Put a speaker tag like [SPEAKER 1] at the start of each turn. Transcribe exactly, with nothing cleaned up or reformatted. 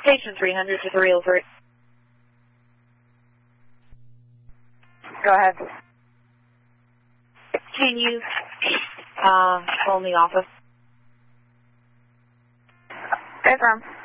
[SPEAKER 1] Station three hundred to three oh three.
[SPEAKER 2] Go ahead.
[SPEAKER 1] Can you uh, phone the office?
[SPEAKER 2] Okay, firm.